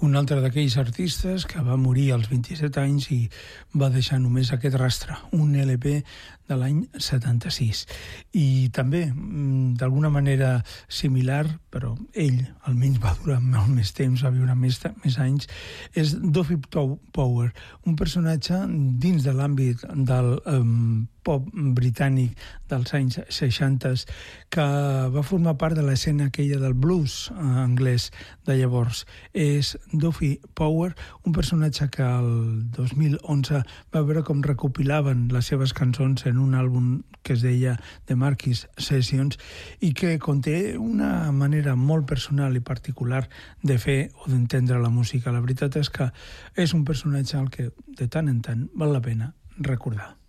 Un altre d'aquells artistes que va morir als 27 anys i va deixar només aquest rastre, un LP de l'any 76. I també, d'alguna manera similar, però ell almenys va durar molt més temps, va viure més anys, és Duffy Power, un personatge dins de l'àmbit del pop britànic dels anys 60 que va formar part de l'escena aquella del blues anglès de llavors. És Duffy Power, un personatge que el 2011 va veure com recopilaven les seves cançons en un àlbum que es deia The Marquis Sessions i que conté una manera molt personal i particular de fer o d'entendre la música. La veritat és que és un personatge al que de tant en tant val la pena recordar.